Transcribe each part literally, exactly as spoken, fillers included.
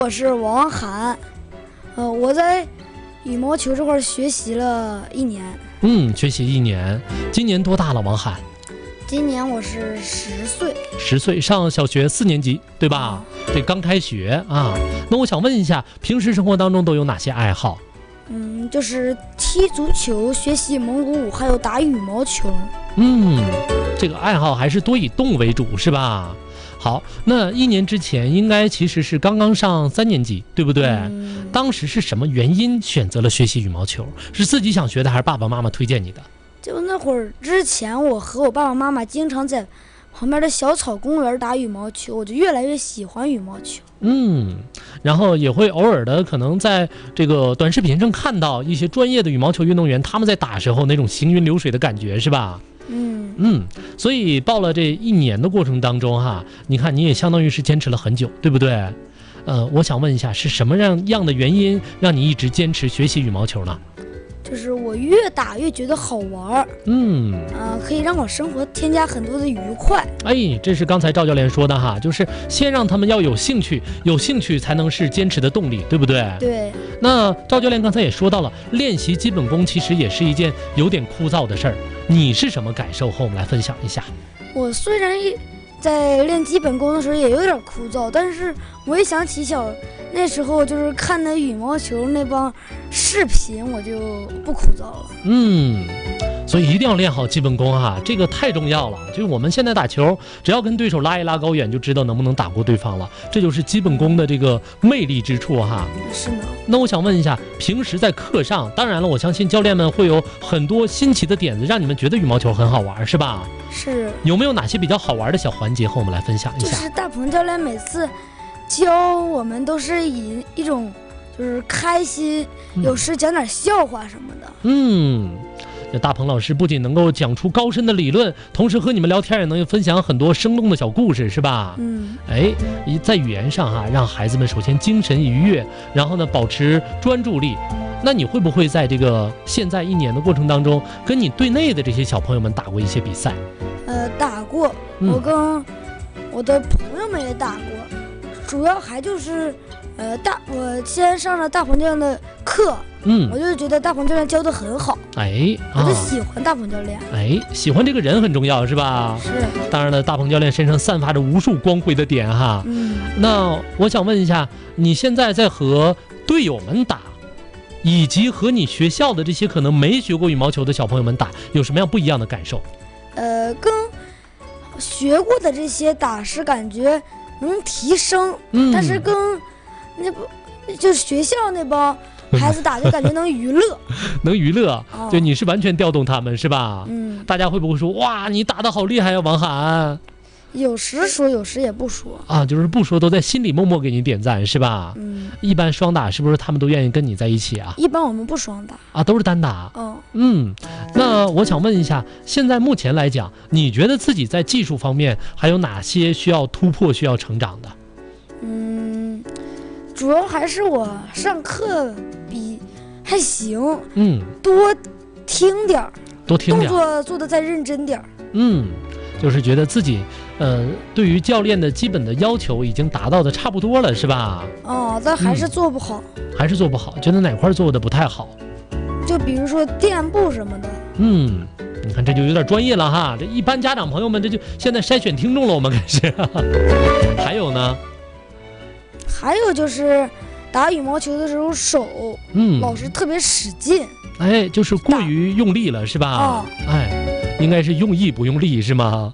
我是王涵，呃，我在羽毛球这块学习了一年。 嗯，学习一年，今年多大了，王涵？ 今年我是十岁。 十岁，上小学四年级，对吧？ 啊、 对，刚开学啊。那我想问一下，平时生活当中都有哪些爱好？ 嗯，就是踢足球、学习蒙古舞，还有打羽毛球。 嗯，这个爱好还是多以动为主，是吧？好，那一年之前应该其实是刚刚上三年级，对不对？ 嗯、 当时是什么原因选择了学习羽毛球？是自己想学的，还是爸爸妈妈推荐你的？ 就那会儿之前，我和我爸爸妈妈经常在旁边的小草公园打羽毛球，我就越来越喜欢羽毛球。 嗯，然后也会偶尔的可能在这个短视频上看到一些专业的羽毛球运动员，他们在打时候那种行云流水的感觉，是吧？ 嗯嗯，所以报了这一年的过程当中哈，你看你也相当于是坚持了很久，对不对？呃，我想问一下，是什么样样的原因让你一直坚持学习羽毛球呢？ 就是我越打越觉得好玩， 嗯， 呃，可以让我生活添加很多的愉快。 哎，这是刚才赵教练说的哈，就是先让他们要有兴趣，有兴趣才能是坚持的动力，对不对？ 对。 那赵教练刚才也说到了，练习基本功其实也是一件有点枯燥的事儿，你是什么感受？和我们来分享一下。 我虽然在练基本功的时候也有点枯燥，但是我一想起小那时候就是看那羽毛球那帮视频，我就不枯燥了。 嗯，所以一定要练好基本功哈，这个太重要了。就是我们现在打球，只要跟对手拉一拉高远，就知道能不能打过对方了，这就是基本功的这个魅力之处哈。 是呢。 那我想问一下，平时在课上，当然了，我相信教练们会有很多新奇的点子，让你们觉得羽毛球很好玩，是吧？ 是。 有没有哪些比较好玩的小环节和我们来分享一下？ 就是大鹏教练每次教我们都是以一种就是开心， 嗯、 有时讲点笑话什么的。 嗯，这大鹏老师不仅能够讲出高深的理论，同时和你们聊天也能分享很多生动的小故事，是吧？ 嗯， 哎，在语言上哈、啊，让孩子们首先精神愉悦，然后呢保持专注力。那你会不会在这个现在一年的过程当中，跟你队内的这些小朋友们打过一些比赛？ 呃，打过， 嗯、 我跟我的朋友们也打过。主要还就是，呃，大我先上了大鹏教练的课， 嗯， 我就觉得大鹏教练教得很好， 哎， 我就喜欢大鹏教练， 哎，喜欢这个人很重要，是吧？ 是。 当然了，大鹏教练身上散发着无数光辉的点哈。 嗯。 那我想问一下，你现在在和队友们打，以及和你学校的这些可能没学过羽毛球的小朋友们打，有什么样不一样的感受？ 呃，跟学过的这些打是感觉能提升， 嗯， 但是跟那不就是学校那帮孩子打就感觉能娱乐， 能娱乐， 哦、 对，你是完全调动他们是吧？ 嗯， 大家会不会说哇，你打得好厉害呀、啊，王涵？ 有时说，有时也不说啊，就是不说，都在心里默默给你点赞是吧？ 嗯， 一般双打是不是他们都愿意跟你在一起啊？ 一般我们不双打啊，都是单打。 哦， 嗯，那我想问一下，现在目前来讲，你觉得自己在技术方面还有哪些需要突破、需要成长的？ 嗯，主要还是我上课比还行， 嗯， 多听点儿， 多听点儿， 动作做得再认真点儿。 嗯。就是觉得自己，呃，对于教练的基本的要求已经达到的差不多了，是吧？ 哦，但还是做不好、 嗯，还是做不好，觉得哪块做的不太好？ 就比如说垫步什么的。 嗯，你看这就有点专业了哈。这一般家长朋友们，这就现在筛选听众了，我们开始。还有呢？ 还有就是打羽毛球的时候手，嗯，老是特别使劲。 哎，就是过于用力了，是吧？ 哦， 哎。应该是用意不用力是吗？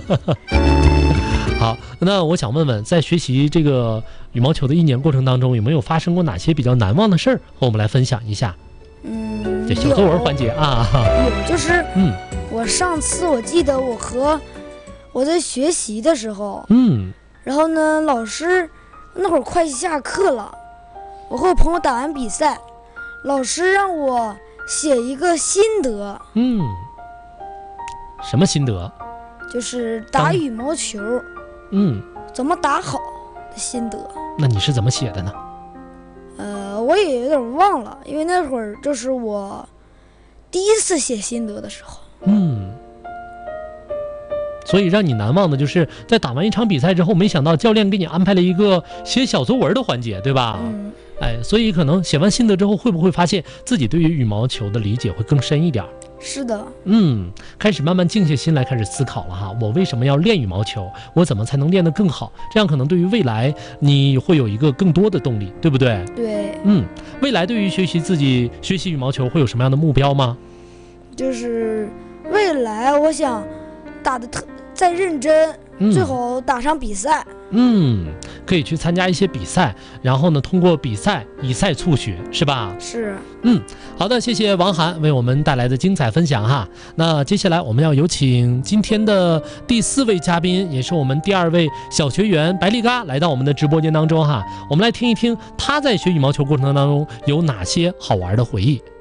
好，那我想问问，在学习这个羽毛球的一年过程当中，有没有发生过哪些比较难忘的事儿，和我们来分享一下？ 嗯， 这小作文环节啊， 有，就是嗯，我上次我记得我和我在学习的时候， 嗯， 然后呢，老师那会儿快下课了，我和我朋友打完比赛，老师让我写一个心得， 嗯。什么心得？ 就是打羽毛球， 嗯， 怎么打好的心得。 那你是怎么写的呢？ 呃，我也有点忘了，因为那会儿这是我第一次写心得的时候。 嗯， 所以让你难忘的就是在打完一场比赛之后，没想到教练给你安排了一个写小作文的环节，对吧？ 嗯， 哎，所以可能写完心得之后，会不会发现自己对于羽毛球的理解会更深一点？ 是的， 嗯，开始慢慢静下心来，开始思考了哈，我为什么要练羽毛球？我怎么才能练得更好？这样可能对于未来你会有一个更多的动力，对不对？ 对， 嗯，未来对于学习自己学习羽毛球会有什么样的目标吗？ 就是未来我想打得特再认真， 嗯最好打上比赛。 嗯，可以去参加一些比赛，然后呢，通过比赛以赛促学，是吧？ 是， 嗯，好的，谢谢王涵为我们带来的精彩分享哈。那接下来我们要有请今天的第四位嘉宾，也是我们第二位小学员白丽嘎来到我们的直播间当中哈。我们来听一听他在学羽毛球过程当中有哪些好玩的回忆。